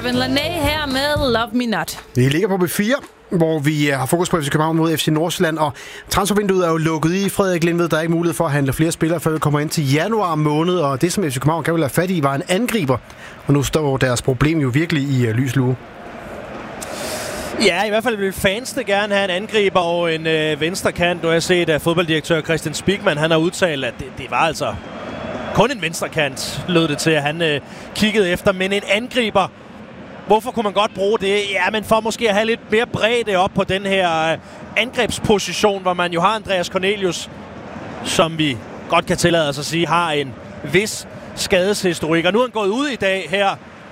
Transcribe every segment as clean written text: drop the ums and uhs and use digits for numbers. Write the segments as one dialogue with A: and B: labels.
A: Kevin Laney her med Love Me Not.
B: Vi ligger på B4, hvor vi har fokus på FC København mod FC Nordsjælland, og transfervinduet er jo lukket i. Frederik Lindved, der er ikke mulighed for at handle flere spillere, før vi kommer ind til januar måned, og det, som FC København kan vel have fat i, var en angriber, og nu står deres problem jo virkelig i lys lue.
C: Ja, i hvert fald vil fansene gerne have en angriber og en venstre kant. Du har set, at fodbolddirektør Christian Spigman, han har udtalt, at det var altså kun en venstre kant, lød det til, at han kiggede efter. Men en angriber, hvorfor kunne man godt bruge det? Ja, men for måske at have lidt mere bredde op på den her angrebsposition, hvor man jo har Andreas Cornelius, som vi godt kan tillade os at sige, har en vis skadeshistorik. Og nu er han gået ud i dag her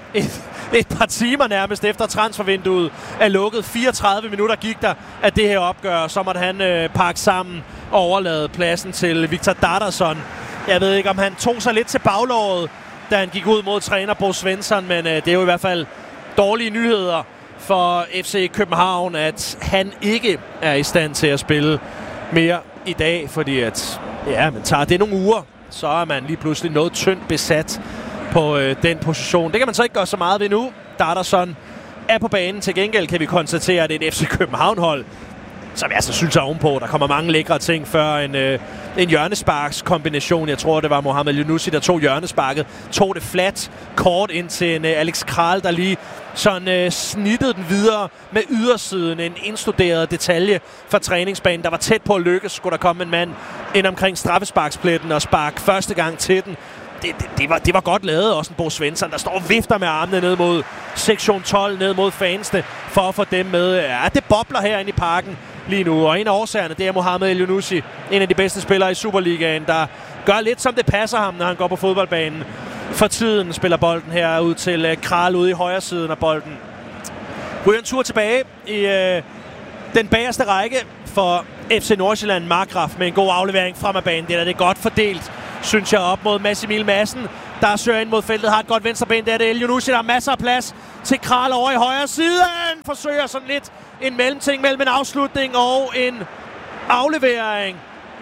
C: et par timer nærmest efter transfervinduet er lukket. 34 minutter gik der af det her opgør. Så måtte han pakke sammen og overlade pladsen til Victor Dardarsson. Jeg ved ikke, om han tog sig lidt til baglåret, da han gik ud mod træner Bo Svensson, men det er jo i hvert fald dårlige nyheder for FC København, at han ikke er i stand til at spille mere i dag, fordi at, ja, man tager det nogle uger, så er man lige pludselig noget tyndt besat på den position. Det kan man så ikke gøre så meget ved nu. Dardarsson er på banen. Til gengæld kan vi konstatere, at det er et FC København-hold, som jeg så synes er ovenpå. Der kommer mange lækre ting før en hjørnesparkskombination. Jeg tror, det var Mohamed Yunusi, der tog hjørnesparket. Tog det flat, kort ind til en Alex Kral, der lige sådan snittede den videre med ydersiden. En indstuderet detalje fra træningsbanen, der var tæt på at lykkes. Skulle der komme en mand ind omkring straffesparkspletten og sparke første gang til den. Det var godt lavet. Også en Bo Svensson, der står og vifter med armene ned mod sektion 12, ned mod fansene, for at få dem med. Ja, det bobler herinde i parken lige nu. Og en af årsagerne, det er Mohamed El Yunusi, en af de bedste spillere i Superligaen, der gør lidt, som det passer ham, når han går på fodboldbanen. For tiden spiller bolden her ud til Kral ude i højre siden af bolden. Ryger en tur tilbage i den bagerste række for FC Nordsjælland. Markgraf med en god aflevering frem af banen. Det er godt fordelt, synes jeg, op mod Mads Emil Madsen, der søger ind mod feltet, har et godt venstreben. Det er det El Yunusi, der har masser af plads til Kral over i højre siden. Forsøger sådan lidt en mellemting mellem en afslutning og en aflevering.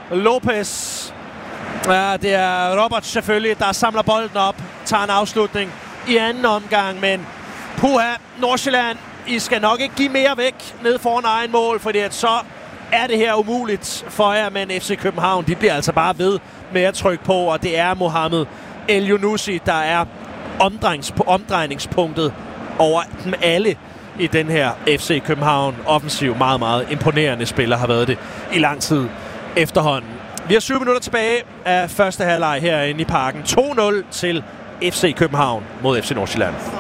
C: Lopez. Ja, det er Robert selvfølgelig, der samler bolden op, tager en afslutning i anden omgang, men puha, Nordsjælland, I skal nok ikke give mere væk ned foran egen mål, fordi at så er det her umuligt for jer, men FC København, de bliver altså bare ved med at trykke på, og det er Mohamed El Yunusi, der er omdrejningspunktet over dem alle i den her FC København offensiv. Meget, meget imponerende spiller har været det i lang tid efterhånden. Vi har 7 minutter tilbage af første halvleg herinde i parken. 2-0 til FC København mod FC Nordsjælland.